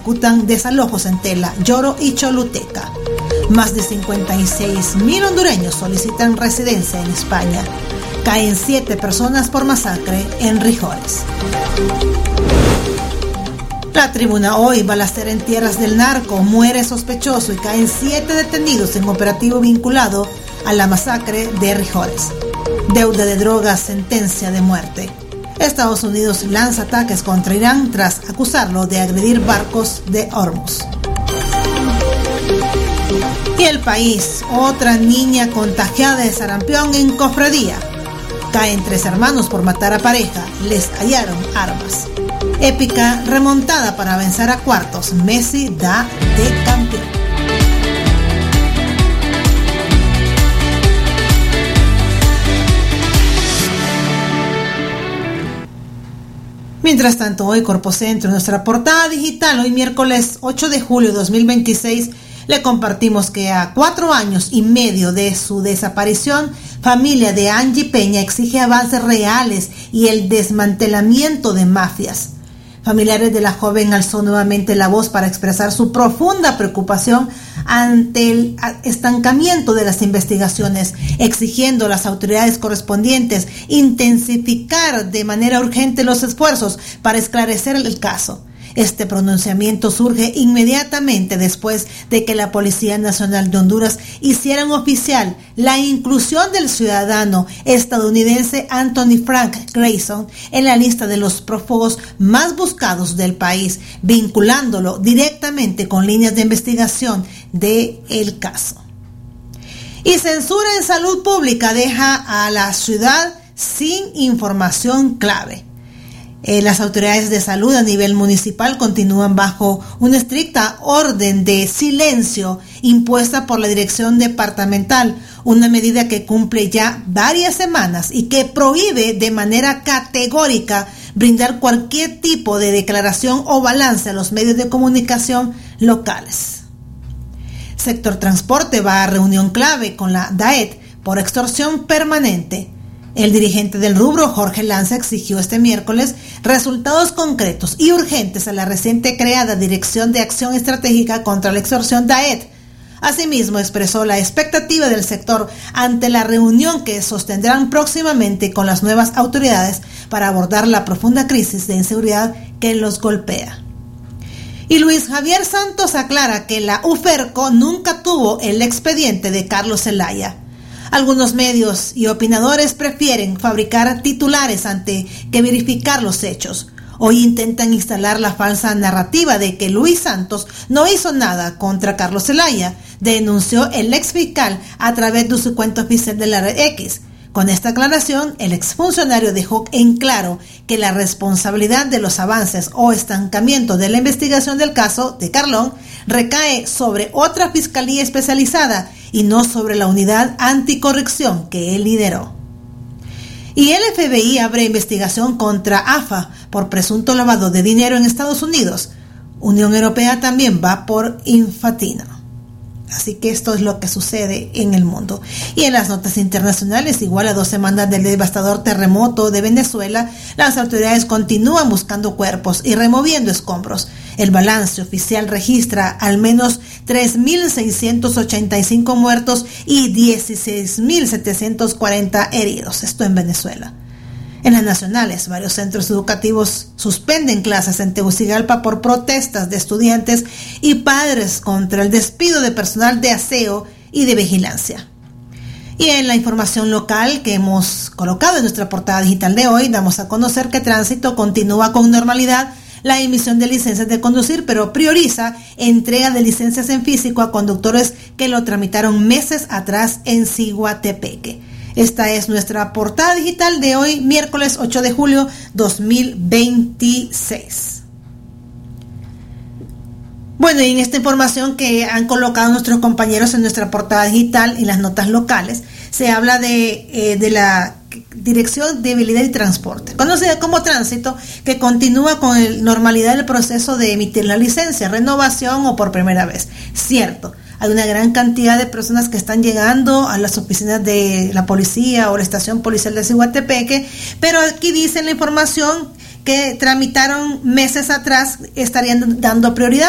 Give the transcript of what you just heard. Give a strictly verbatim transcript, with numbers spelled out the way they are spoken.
ejecutan desalojos en Tela, Lloro y Choluteca. Más de cincuenta y seis mil hondureños solicitan residencia en España. Caen siete personas por masacre en Rijores. La Tribuna Hoy, balacera en tierras del narco, muere sospechoso y caen siete detenidos en operativo vinculado a la masacre de Rijores. Deuda de drogas, sentencia de muerte. Estados Unidos lanza ataques contra Irán tras acusarlo de agredir barcos de Hormuz. Y El País, otra niña contagiada de sarampión en cofradía. Caen tres hermanos por matar a pareja, les hallaron armas. Épica remontada para avanzar a cuartos, Messi da de campeón. Mientras tanto, hoy Corpocentro, en nuestra portada digital, hoy miércoles ocho de julio de dos mil veintiséis, le compartimos que a cuatro años y medio de su desaparición, familia de Angie Peña exige avances reales y el desmantelamiento de mafias. Familiares de la joven alzó nuevamente la voz para expresar su profunda preocupación ante el estancamiento de las investigaciones, exigiendo a las autoridades correspondientes intensificar de manera urgente los esfuerzos para esclarecer el caso. Este pronunciamiento surge inmediatamente después de que la Policía Nacional de Honduras hiciera oficial la inclusión del ciudadano estadounidense Anthony Frank Grayson en la lista de los prófugos más buscados del país, vinculándolo directamente con líneas de investigación del caso. Y censura en salud pública deja a la ciudad sin información clave. Eh, las autoridades de salud a nivel municipal continúan bajo una estricta orden de silencio impuesta por la dirección departamental, una medida que cumple ya varias semanas y que prohíbe de manera categórica brindar cualquier tipo de declaración o balance a los medios de comunicación locales. Sector transporte va a reunión clave con la D A E T por extorsión permanente. El dirigente del rubro, Jorge Lanza, exigió este miércoles resultados concretos y urgentes a la reciente creada Dirección de Acción Estratégica contra la Extorsión D A E T. Asimismo, expresó la expectativa del sector ante la reunión que sostendrán próximamente con las nuevas autoridades para abordar la profunda crisis de inseguridad que los golpea. Y Luis Javier Santos aclara que la UFERCO nunca tuvo el expediente de Carlos Zelaya. Algunos medios y opinadores prefieren fabricar titulares antes que verificar los hechos. Hoy intentan instalar la falsa narrativa de que Luis Santos no hizo nada contra Carlos Zelaya, denunció el exfiscal a través de su cuenta oficial de la red X. Con esta aclaración, el exfuncionario dejó en claro que la responsabilidad de los avances o estancamiento de la investigación del caso de Carlón recae sobre otra fiscalía especializada y no sobre la unidad anticorrupción que él lideró. Y el F B I abre investigación contra A F A por presunto lavado de dinero en Estados Unidos. Unión Europea también va por Infantino. Así que esto es lo que sucede en el mundo. Y en las notas internacionales, igual a dos semanas del devastador terremoto de Venezuela, las autoridades continúan buscando cuerpos y removiendo escombros. El balance oficial registra al menos tres mil seiscientos ochenta y cinco muertos y dieciséis mil setecientos cuarenta heridos. Esto en Venezuela. En las nacionales, varios centros educativos suspenden clases en Tegucigalpa por protestas de estudiantes y padres contra el despido de personal de aseo y de vigilancia. Y en la información local que hemos colocado en nuestra portada digital de hoy, damos a conocer que Tránsito continúa con normalidad la emisión de licencias de conducir, pero prioriza entrega de licencias en físico a conductores que lo tramitaron meses atrás en Ciguatepeque. Esta es nuestra portada digital de hoy, miércoles ocho de julio dos mil veintiséis. Bueno, y en esta información que han colocado nuestros compañeros en nuestra portada digital y las notas locales, se habla de, eh, de la Dirección de Vialidad y Transporte, conocida como Tránsito, que continúa con la normalidad del proceso de emitir la licencia, renovación o por primera vez. Cierto. Hay una gran cantidad de personas que están llegando a las oficinas de la policía o la estación policial de Ciguatepeque, pero aquí dice en la información que tramitaron meses atrás, estarían dando prioridad